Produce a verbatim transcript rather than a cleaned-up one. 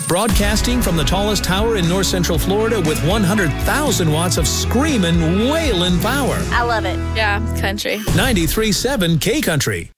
Broadcasting from the tallest tower in north central Florida with one hundred thousand watts of screaming, wailing power. I love it. Yeah, country. ninety-three point seven K Country.